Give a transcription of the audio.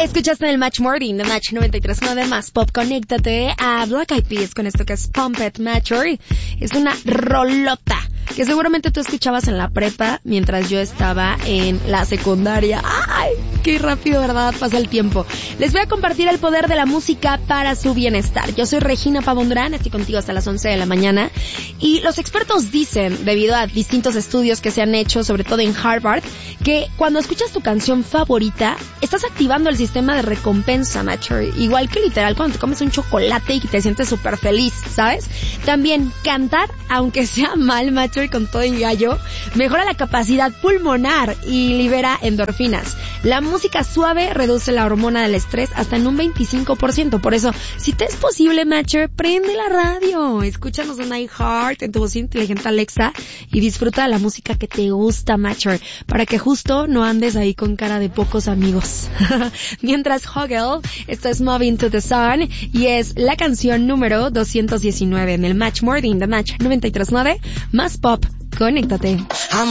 Escuchaste en el Match Morning de Match 93.9 más Pop. Conéctate a Black Eyed Peas con esto que es Pump It Matcher. Es una rolota que seguramente tú escuchabas en la prepa mientras yo estaba en la secundaria. ¡Ay! Qué rápido, ¿verdad? Pasa el tiempo. Les voy a compartir el poder de la música para su bienestar. Yo soy Regina Pavón-Durán, estoy contigo hasta las 11 de la mañana. Y los expertos dicen, debido a distintos estudios que se han hecho, sobre todo en Harvard, que cuando escuchas tu canción favorita, estás activando el sistema de recompensa, Matcher. Igual que literal cuando te comes un chocolate y te sientes súper feliz, ¿sabes? También cantar, aunque sea mal, Matcher, con todo y gallo, mejora la capacidad pulmonar y libera endorfinas. La música suave reduce la hormona del estrés hasta en un 25%. Por eso, si te es posible, Matcher, prende la radio, escúchanos en iHeart, en tu voz inteligente Alexa, y disfruta de la música que te gusta, Matcher, para que justo no andes ahí con cara de pocos amigos. Mientras Hoggle, esto es Moving to the Sun, y es la canción número 219 en el Match Morning de Match 93.9, más Pop. Conéctate.